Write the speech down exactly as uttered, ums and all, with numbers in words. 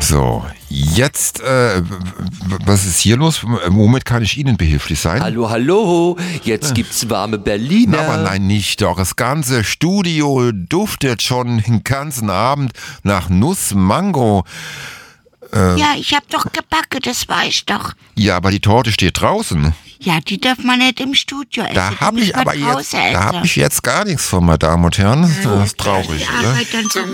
So, jetzt, äh, was ist hier los? Womit kann ich Ihnen behilflich sein? Hallo, hallo, jetzt gibt's warme Berliner. Na, aber nein, nicht doch. Das ganze Studio duftet schon den ganzen Abend nach Nuss-Mango. Äh, ja, ich hab doch gebacken, das weiß ich doch. Ja, aber die Torte steht draußen. Ja, die darf man nicht im Studio essen. Da habe ich aber jetzt, essen. da hab ich jetzt gar nichts von, meine Damen und Herren. Das ist traurig, ja, oder? aber dann